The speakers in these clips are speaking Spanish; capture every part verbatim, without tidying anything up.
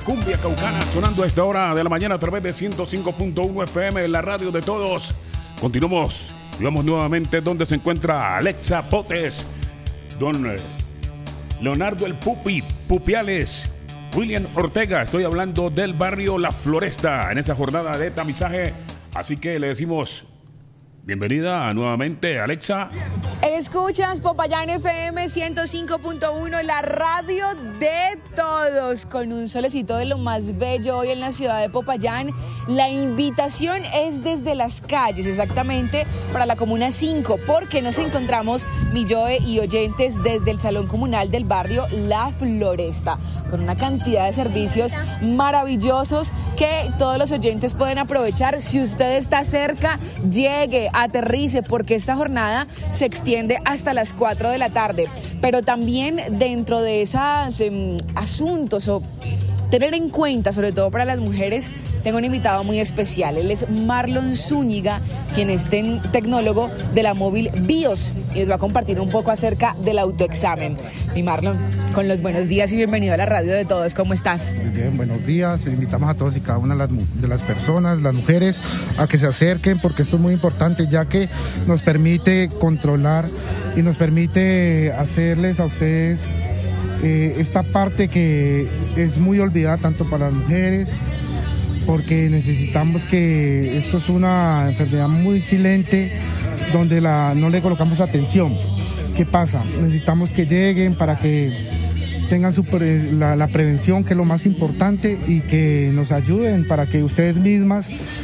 cumbia caucana sonando a esta hora de la mañana a través de ciento cinco punto uno F M, la radio de todos. Continuamos y vamos nuevamente donde se encuentra Alexa Potes, don Leonardo el Pupi Pupiales, William Ortega. Estoy hablando del barrio La Floresta en esa jornada de tamizaje. Así que le decimos bienvenida nuevamente, Alexa. Escuchas Popayán F M ciento cinco punto uno, la radio de todos, con un solecito de lo más bello hoy en la ciudad de Popayán. La invitación es desde las calles, exactamente para la Comuna cinco, porque nos encontramos, Milloe y oyentes, desde el Salón Comunal del barrio La Floresta, con una cantidad de servicios maravillosos que todos los oyentes pueden aprovechar. Si usted está cerca, llegue, aterrice, porque esta jornada se extiende hasta las cuatro de la tarde. Pero también dentro de esos eh, asuntos o tener en cuenta, sobre todo para las mujeres, tengo un invitado muy especial. Él es Marlon Zúñiga, quien es ten- tecnólogo de la Móvil BIOS, y les va a compartir un poco acerca del autoexamen. Mi Marlon, con los buenos días y bienvenido a la radio de todos. ¿Cómo estás? Muy bien, buenos días. Invitamos a todos y cada una de las, de las personas, las mujeres, a que se acerquen, porque esto es muy importante, ya que nos permite controlar y nos permite hacerles a ustedes eh, esta parte que es muy olvidada tanto para las mujeres, porque necesitamos que esto es una enfermedad muy silente donde la, no le colocamos atención. ¿Qué pasa? Necesitamos que lleguen para que tengan su pre, la, la prevención, que es lo más importante, y que nos ayuden para que ustedes mismas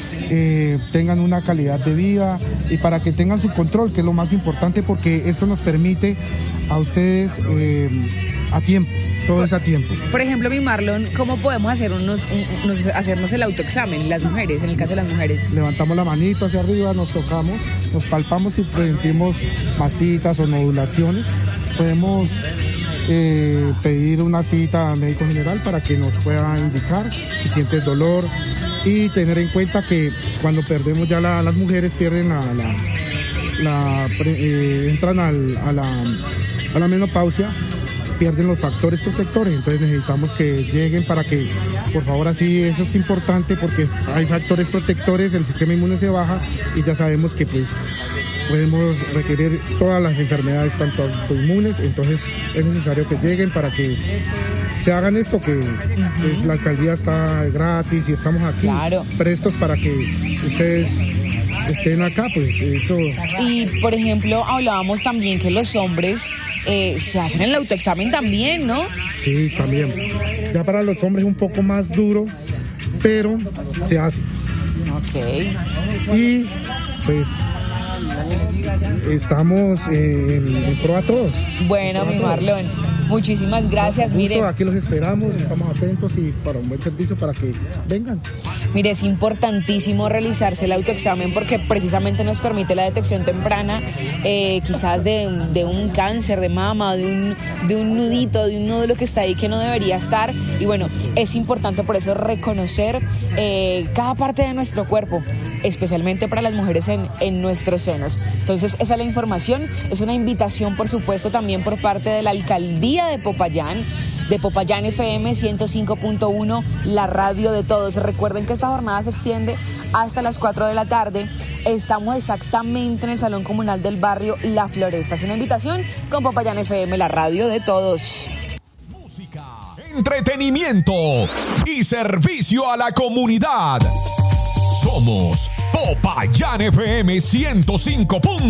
eh, tengan una calidad de vida y para que tengan su control, que es lo más importante, porque eso nos permite a ustedes eh, a tiempo. Todo es a tiempo. Por ejemplo, mi Marlon, ¿cómo podemos hacer unos, unos, hacernos el autoexamen, las mujeres, en el caso de las mujeres? Levantamos la manito hacia arriba, nos tocamos, nos palpamos y sentimos masitas o nodulaciones. Podemos eh, pedir una cita a médico general para que nos pueda indicar si siente dolor, y tener en cuenta que cuando perdemos ya la, las mujeres pierden la, la, la eh, entran al, a, la, a la menopausia, pierden los factores protectores. Entonces necesitamos que lleguen para que, por favor, así, eso es importante, porque hay factores protectores, el sistema inmune se baja y ya sabemos que pues podemos requerir todas las enfermedades, tanto autoinmunes. Entonces es necesario que lleguen para que se hagan esto, que pues, la alcaldía está gratis y estamos aquí, claro, prestos para que ustedes estén acá, pues eso. Y por ejemplo, hablábamos también que los hombres eh, se hacen el autoexamen también, ¿no? Sí, también. Ya para los hombres es un poco más duro, pero se hace. Ok. Y pues estamos eh, en, en pro a todos. Bueno, mi Marlon, muchísimas gracias. Gusto, Mire, aquí los esperamos, estamos atentos y para un buen servicio, para que vengan. Mire, es importantísimo realizarse el autoexamen porque precisamente nos permite la detección temprana, eh, quizás de, de un cáncer de mama, de un, de un nudito, de un nódulo que está ahí que no debería estar. Y bueno, es importante por eso reconocer eh, cada parte de nuestro cuerpo, especialmente para las mujeres en, en nuestros senos. Entonces, esa es la información. Es una invitación, por supuesto, también por parte de la alcaldía de Popayán, de Popayán F M ciento cinco punto uno, la radio de todos. Recuerden que esta jornada se extiende hasta las cuatro de la tarde. Estamos exactamente en el Salón Comunal del barrio La Floresta. Es una invitación con Popayán F M, la radio de todos. Música, entretenimiento y servicio a la comunidad. Somos Popayán F M ciento cinco.